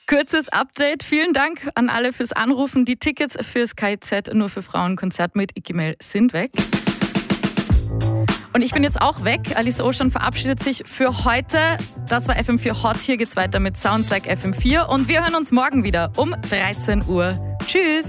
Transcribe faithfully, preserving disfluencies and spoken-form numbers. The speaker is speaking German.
Kurzes Update. Vielen Dank an alle fürs Anrufen. Die Tickets fürs K I Z nur für Frauen-Konzert mit Ikimel sind weg. Und ich bin jetzt auch weg. Alice Ocean verabschiedet sich für heute. Das war F M vier Hot. Hier geht's weiter mit Sounds Like F M vier. Und wir hören uns morgen wieder um dreizehn Uhr. Tschüss.